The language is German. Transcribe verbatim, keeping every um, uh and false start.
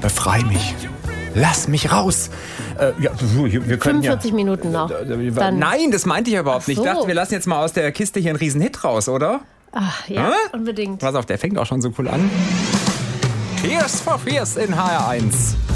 Befrei mich. Lass mich raus. Äh, ja, wir können fünfundvierzig ja, Minuten noch. Dann. Nein, das meinte ich ja überhaupt Ach so. nicht. Ich dachte, wir lassen jetzt mal aus der Kiste hier einen riesen Hit raus, oder? Ach ja, Hä? unbedingt. Pass auf, der fängt auch schon so cool an. Tears for Fears in H R eins.